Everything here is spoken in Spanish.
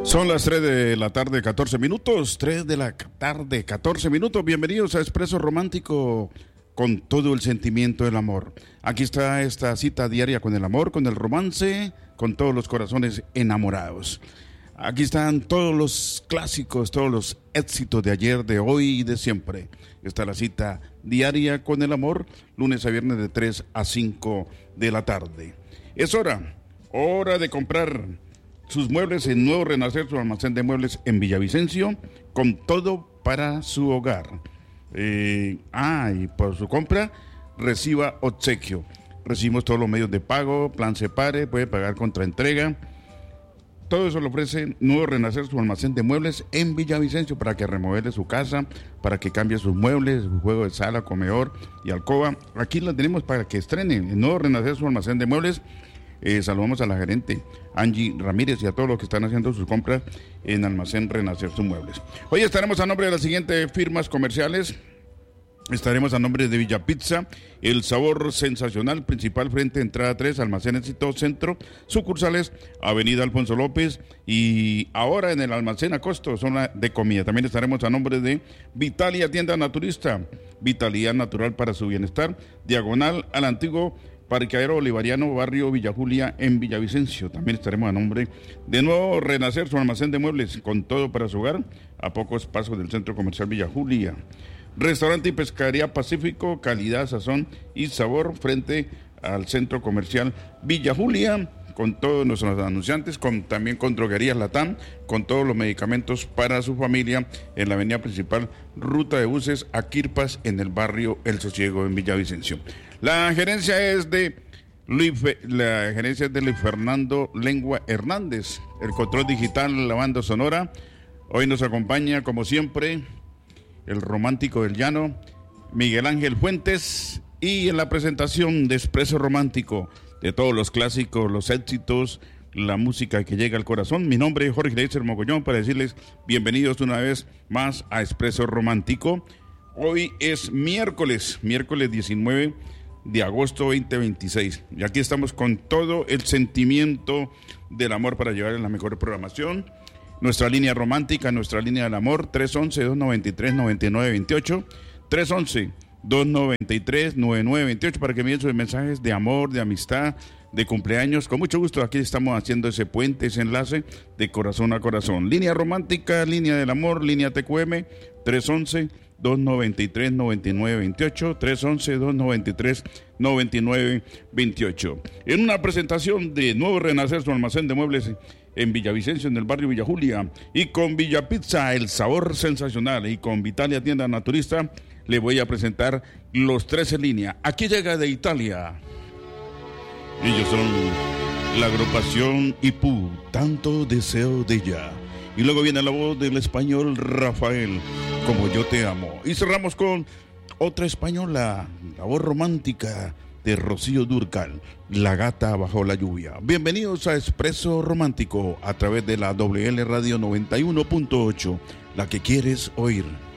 Son las 3 de la tarde, 14 minutos. 3 de la tarde, 14 minutos. Bienvenidos a Expreso Romántico con todo el sentimiento del amor. Aquí está esta cita diaria con el amor, con el romance, con todos los corazones enamorados. Aquí están todos los clásicos, todos los éxitos de ayer, de hoy y de siempre. Está la cita diaria con el amor, lunes a viernes de 3 a 5 de la tarde. Es hora de comprar sus muebles en Nuevo Renacer, su almacén de muebles en Villavicencio, con todo para su hogar. Y por su compra, reciba obsequio. Recibimos todos los medios de pago, plan Separe, puede pagar contra entrega. Todo eso lo ofrece Nuevo Renacer, su almacén de muebles en Villavicencio, para que remodele su casa, para que cambie sus muebles, su juego de sala, comedor y alcoba. Aquí la tenemos para que estrenen. En Nuevo Renacer, su almacén de muebles. Saludamos a la gerente Angie Ramírez y a todos los que están haciendo sus compras en Almacén Renacer sus muebles. Hoy estaremos a nombre de las siguientes firmas comerciales. Estaremos a nombre de Villa Pizza, el sabor sensacional, principal frente, entrada 3, Almacén Éxito Centro, sucursales, Avenida Alfonso López, y ahora en el Almacén Acosto, zona de comida. También estaremos a nombre de Vitalia Tienda Naturista, vitalidad natural para su bienestar, diagonal al antiguo Parqueadero Bolivariano, barrio Villa Julia, en Villavicencio. También estaremos a nombre de Nuevo Renacer, su almacén de muebles, con todo para su hogar, a pocos pasos del Centro Comercial Villa Julia. Restaurante y Pescadería Pacífico, calidad, sazón y sabor, frente al Centro Comercial Villa Julia, con todos nuestros anunciantes, también con Droguerías Latam, con todos los medicamentos para su familia, en la avenida principal, ruta de buses a Quirpas, en el barrio El Sosiego, en Villavicencio. La gerencia es de Luis Fernando Lengua Hernández. El control digital, la banda sonora. Hoy nos acompaña, como siempre, el romántico del llano, Miguel Ángel Fuentes, y en la presentación de Expreso Romántico, de todos los clásicos, los éxitos, la música que llega al corazón. Mi nombre es Jorge Leiser Mogollón, para decirles bienvenidos una vez más a Expreso Romántico. Hoy es miércoles 19 de agosto 2026. Y aquí estamos con todo el sentimiento del amor para llevar en la mejor programación. Nuestra línea romántica, nuestra línea del amor, 311-293-9928, 311-293-9928, para que envíen sus mensajes de amor, de amistad, de cumpleaños. Con mucho gusto, aquí estamos haciendo ese puente, ese enlace de corazón a corazón. Línea romántica, línea del amor, línea TQM, 311-293-9928, 311-293-9928. En una presentación de Nuevo Renacer, su almacén de muebles en Villavicencio, en el barrio Villa Julia, y con Villa Pizza, el sabor sensacional, y con Vitalia Tienda Naturista, le voy a presentar los tres en línea. Aquí llega de Italia. Ellos son la agrupación Ipú, Tanto Deseo de Ella. Y luego viene la voz del español Rafael, Como Yo Te Amo. Y cerramos con otra española, la voz romántica de Rocío Dúrcal, La Gata Bajo la Lluvia. Bienvenidos a Expreso Romántico a través de la WL Radio 91.8, la que quieres oír.